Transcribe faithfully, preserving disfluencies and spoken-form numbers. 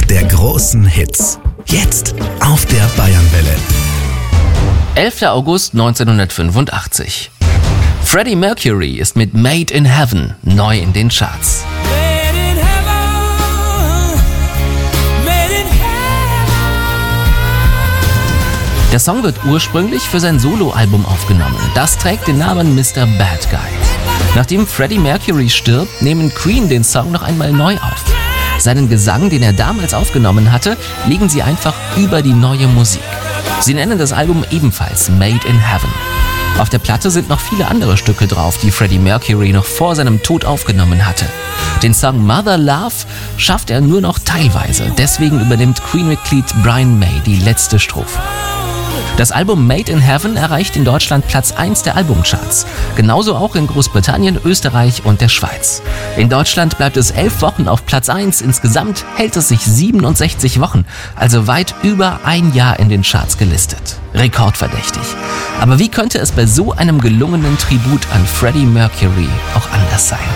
der großen Hits. Jetzt auf der Bayernwelle. elfter August neunzehnhundertfünfundachtzig. Freddie Mercury ist mit Made in Heaven neu in den Charts. Der Song wird ursprünglich für sein Soloalbum aufgenommen. Das trägt den Namen Mister Bad Guy. Nachdem Freddie Mercury stirbt, nehmen Queen den Song noch einmal neu auf. Seinen Gesang, den er damals aufgenommen hatte, legen sie einfach über die neue Musik. Sie nennen das Album ebenfalls Made in Heaven. Auf der Platte sind noch viele andere Stücke drauf, die Freddie Mercury noch vor seinem Tod aufgenommen hatte. Den Song Mother Love schafft er nur noch teilweise. Deswegen übernimmt Queen-Mitglied Brian May die letzte Strophe. Das Album Made in Heaven erreicht in Deutschland Platz eins der Albumcharts. Genauso auch in Großbritannien, Österreich und der Schweiz. In Deutschland bleibt es elf Wochen auf Platz eins. Insgesamt hält es sich siebenundsechzig Wochen, also weit über ein Jahr in den Charts gelistet. Rekordverdächtig. Aber wie könnte es bei so einem gelungenen Tribut an Freddie Mercury auch anders sein?